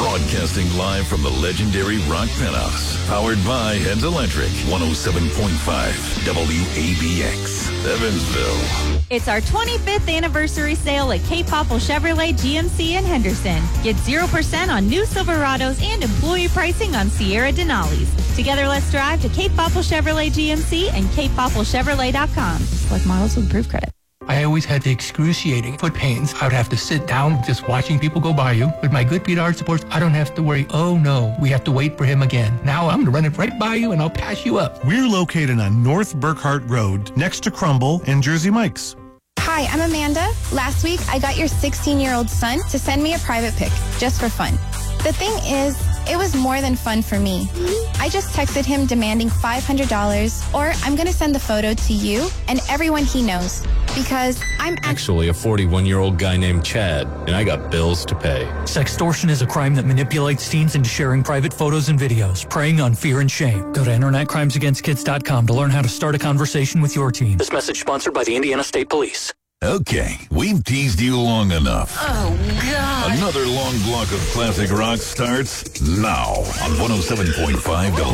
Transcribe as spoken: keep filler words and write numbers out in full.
Broadcasting live from the legendary Rock Penthouse. Powered by Heads Electric. one oh seven point five W A B X, Evansville. It's our twenty-fifth anniversary sale at Cape Popple Chevrolet G M C in Henderson. Get zero percent on new Silverados and employee pricing on Sierra Denali's. Together, let's drive to Cape Popple Chevrolet G M C and cape popple chevrolet dot com. Select models with approved credit. I always had the excruciating foot pains. I would have to sit down just watching people go by you. With my good Pete Art supports, I don't have to worry, oh no, we have to wait for him again. Now I'm going to run it right by you and I'll pass you up. We're located on North Burkhart Road, next to Crumble and Jersey Mike's. Hi, I'm Amanda. Last week, I got your sixteen-year-old son to send me a private pic, just for fun. The thing is, it was more than fun for me. I just texted him demanding five hundred dollars, or I'm going to send the photo to you and everyone he knows. Because I'm actually a forty-one-year-old guy named Chad, and I got bills to pay. Sextortion is a crime that manipulates teens into sharing private photos and videos, preying on fear and shame. Go to internet crimes against kids dot com to learn how to start a conversation with your teen. This message sponsored by the Indiana State Police. Okay, we've teased you long enough. Oh, God. Another long block of classic rock starts now on one oh seven point five